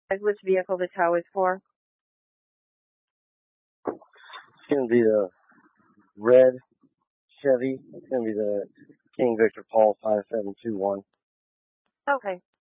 Which vehicle the tow is for? It's going to be the red Chevy. It's going to be the King Victor Paul 5721. Okay.